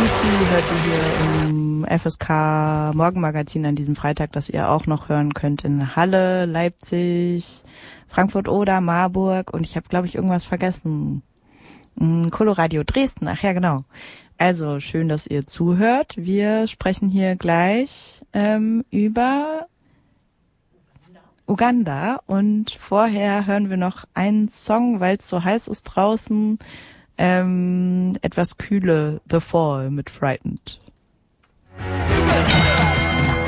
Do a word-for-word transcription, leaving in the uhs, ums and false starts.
City hört ihr hier im F S K Morgenmagazin an diesem Freitag, das ihr auch noch hören könnt in Halle, Leipzig, Frankfurt oder Marburg und ich habe, glaube ich, irgendwas vergessen. Coloradio Dresden, ach ja, genau. Also schön, dass ihr zuhört. Wir sprechen hier gleich ähm, über Uganda und vorher hören wir noch einen Song, weil es so heiß ist draußen, ähm, etwas kühle, The Fall mit Frightened.